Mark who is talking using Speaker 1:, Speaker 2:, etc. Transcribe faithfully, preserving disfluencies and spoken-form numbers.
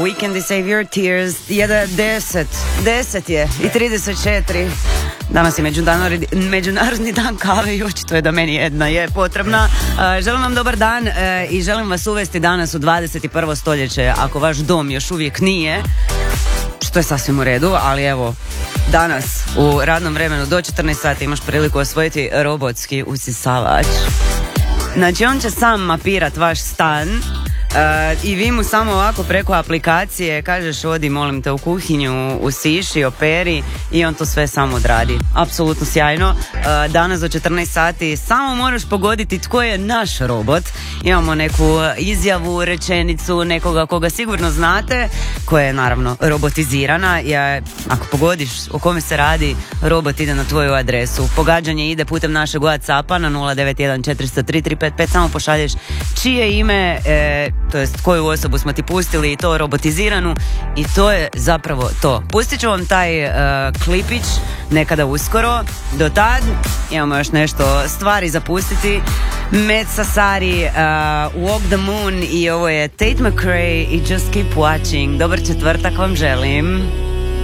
Speaker 1: We Can Save Your Tears. Jedan deset, deset je i trideset četiri. Danas je međunarodni, međunarodni dan kave i očito je da meni jedna je potrebna. Uh, želim vam dobar dan uh, i želim vas uvesti danas u dvadeset prvo stoljeće, ako vaš dom još uvijek nije, što je sasvim u redu, ali evo, danas u radnom vremenu do četrnaest sati imaš priliku osvojiti robotski usisavač. Znači, on će sam mapirat vaš stan uh, i vi mu samo ovako preko aplikacije kažeš odi molim te u kuhinju, usiši, operi i on to sve sam odradi. Apsolutno sjajno. Uh, danas do četrnaest sati samo moraš pogoditi tko je naš robot. Imamo neku izjavu, rečenicu, nekoga koga sigurno znate, koja je naravno robotizirana. Ja, ako pogodiš o kome se radi, robot ide na tvoju adresu. Pogađanje ide putem našeg WhatsAppa na nula devet jedan četiri nula tri tri pet pet. Samo pošalješ čije ime, e, to jest koju osobu smo ti pustili i to robotiziranu, i to je zapravo to. Pustit ću vam taj uh, klipić nekada uskoro. Do tad imamo još nešto stvari zapustiti. Med Sasari, uh, Walk the Moon, i ovo je Tate McRae i Just Keep Watching. Dobar četvrtak vam želim.